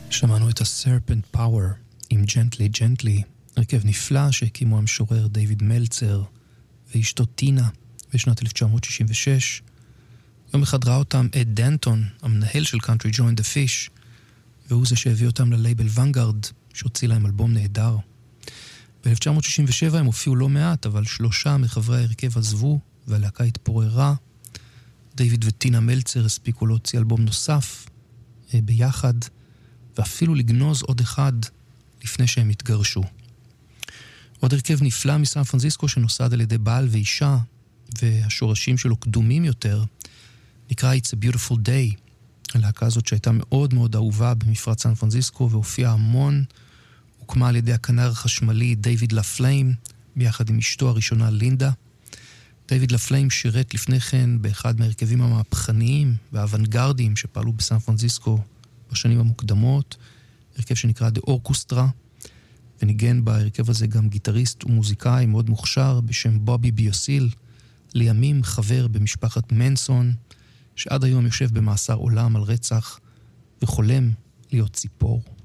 שמענו את ה-Serpent Power עם Gently Gently, הרכב נפלא שהקימו המשורר דיוויד מלצר ואשתו טינה בשנת 1966. יום אחד ראה אותם אד דנטון, המנהל של Country Join the Fish, והוא זה שהביא אותם ללייבל ונגארד, שהוציא להם אלבום נהדר. ב-1967 הם הופיעו לא מעט, אבל 3 מחברי ההרכב עזבו, והלהקה התפוררה. דיוויד וטינה מלצר הספיקו להוציא אלבום נוסף ביחד, ואפילו לגנוז עוד אחד לפני שהם התגרשו. עוד הרכב נפלא מסן פרנסיסקו שנוסד על ידי בעל ואישה, והשורשים שלו קדומים יותר, נקרא It's a Beautiful Day. הלהקה הזאת שהייתה מאוד מאוד אהובה במפרץ סן פרנסיסקו והופיעה המון, הוקמה על ידי הכנר החשמלי דיוויד לפליים, ביחד עם אשתו הראשונה לינדה. דיוויד לפליים שירת לפני כן באחד מהרכבים המהפכניים והאוונגרדיים שפעלו בסן פרנסיסקו בשנים המוקדמות, הרכב שנקרא The Orchestra, וניגן בהרכב הזה גם גיטריסט ומוזיקאי מאוד מוכשר בשם בובי ביוסיל, לימים חבר במשפחת מנסון, שעד היום יושב במאסר עולם על רצח וחולם להיות ציפור.